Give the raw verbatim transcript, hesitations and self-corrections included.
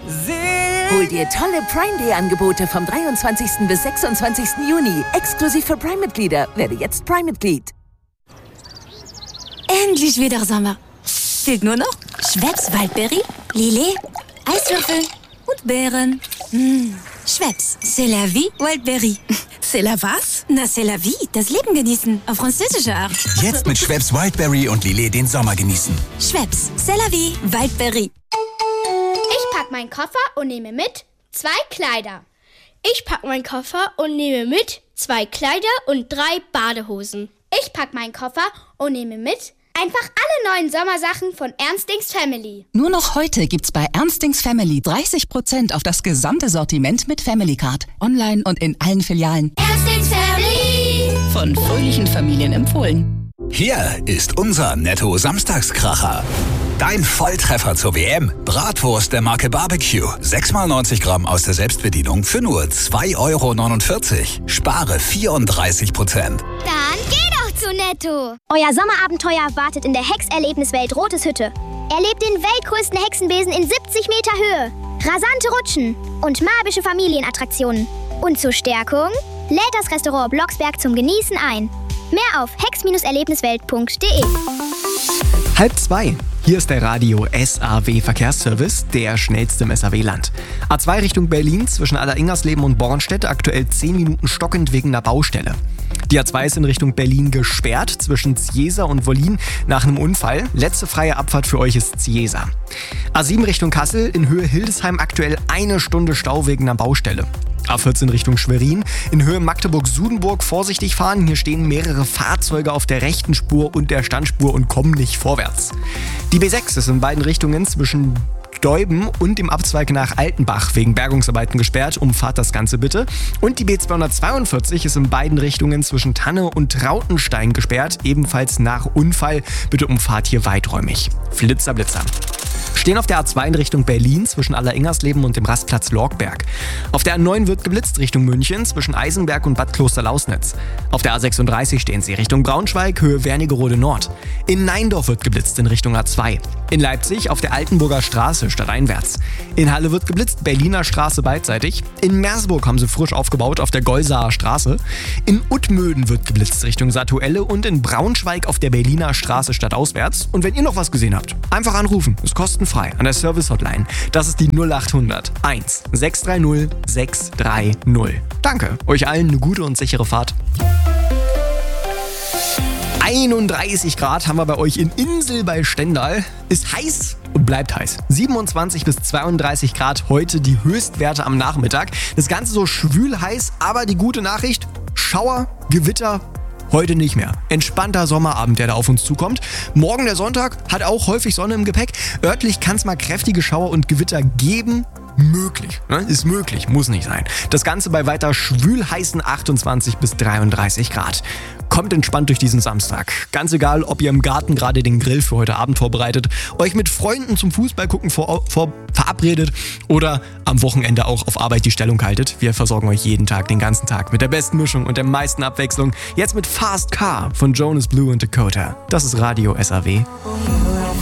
Hol dir tolle Prime Day Angebote vom dreiundzwanzigsten bis sechsundzwanzigsten Juni. Exklusiv für Prime-Mitglieder. Werde jetzt Prime-Mitglied. Endlich wieder Sommer. Fehlt nur noch Schweppes Waldberry, Lillet, Eiswürfel und Beeren. Mmh. Schweppes, c'est la vie, Waldberry. C'est la was? Na, c'est la vie, das Leben genießen, auf französische Art. Jetzt mit Schweppes Wildberry und Lillet den Sommer genießen. Schweppes, c'est la vie, Waldberry. Ich pack meinen Koffer und nehme mit zwei Kleider. Ich pack meinen Koffer und nehme mit zwei Kleider und drei Badehosen. Ich pack meinen Koffer und nehme mit einfach alle neuen Sommersachen von Ernstings Family. Nur noch heute gibt's bei Ernstings Family dreißig Prozent auf das gesamte Sortiment mit Family Card. Online und in allen Filialen. Ernstings Family! Von fröhlichen Familien empfohlen. Hier ist unser Netto-Samstagskracher. Dein Volltreffer zur W M. Bratwurst der Marke Barbecue. sechs mal neunzig Gramm aus der Selbstbedienung für nur zwei Euro neunundvierzig. Spare vierunddreißig Prozent. Dann geh doch zu Netto. Euer Sommerabenteuer wartet in der Hex-Erlebniswelt Rotes Hütte. Erlebt den weltgrößten Hexenbesen in siebzig Meter Höhe, rasante Rutschen und magische Familienattraktionen. Und zur Stärkung lädt das Restaurant Blocksberg zum Genießen ein. Mehr auf hex erlebniswelt punkt de. Halb zwei. Hier ist der Radio S A W Verkehrsservice, der schnellste im S A W-Land. A zwei Richtung Berlin zwischen Alleringersleben und Bornstedt aktuell zehn Minuten stockend wegen einer Baustelle. Die A zwei ist in Richtung Berlin gesperrt zwischen Ziesa und Wollin nach einem Unfall. Letzte freie Abfahrt für euch ist Ziesa. A sieben Richtung Kassel in Höhe Hildesheim aktuell eine Stunde Stau wegen einer Baustelle. A vierzehn Richtung Schwerin, in Höhe Magdeburg-Sudenburg vorsichtig fahren. Hier stehen mehrere Fahrzeuge auf der rechten Spur und der Standspur und kommen nicht vorwärts. Die B sechs ist in beiden Richtungen zwischen Deuben und dem Abzweig nach Altenbach wegen Bergungsarbeiten gesperrt. Umfahrt das Ganze bitte. Und die B zweihundertzweiundvierzig ist in beiden Richtungen zwischen Tanne und Trautenstein gesperrt. Ebenfalls nach Unfall. Bitte umfahrt hier weiträumig. Flitzer, Blitzer. Stehen auf der A zwei in Richtung Berlin zwischen Alleringersleben und dem Rastplatz Lorgberg. Auf der A neun wird geblitzt Richtung München zwischen Eisenberg und Bad Klosterlausnitz. Auf der A sechsunddreißig stehen sie Richtung Braunschweig, Höhe Wernigerode Nord. In Neindorf wird geblitzt in Richtung A zwei. In Leipzig auf der Altenburger Straße stadteinwärts. In Halle wird geblitzt, Berliner Straße beidseitig. In Mersburg haben sie frisch aufgebaut auf der Golsaer Straße. In Uttmöden wird geblitzt Richtung Satuelle und in Braunschweig auf der Berliner Straße stadtauswärts. Und wenn ihr noch was gesehen habt, einfach anrufen. Es kostenfrei an der Service-Hotline. Das ist die null acht hundert eins sechs drei null sechs drei null. Danke, euch allen eine gute und sichere Fahrt. einunddreißig Grad haben wir bei euch in Insel bei Stendal. Ist heiß und bleibt heiß. siebenundzwanzig bis zweiunddreißig Grad heute die Höchstwerte am Nachmittag. Das Ganze so schwül heiß, aber die gute Nachricht, Schauer, Gewitter, heute nicht mehr. Entspannter Sommerabend, der da auf uns zukommt. Morgen der Sonntag hat auch häufig Sonne im Gepäck. Örtlich kann es mal kräftige Schauer und Gewitter geben. Möglich. Ne? Ist möglich, muss nicht sein. Das Ganze bei weiter schwül heißen achtundzwanzig bis dreiunddreißig Grad. Kommt entspannt durch diesen Samstag. Ganz egal, ob ihr im Garten gerade den Grill für heute Abend vorbereitet, euch mit Freunden zum Fußball gucken vor, vor, verabredet oder am Wochenende auch auf Arbeit die Stellung haltet. Wir versorgen euch jeden Tag, den ganzen Tag mit der besten Mischung und der meisten Abwechslung. Jetzt mit Fast Car von Jonas Blue und Dakota. Das ist Radio S A W.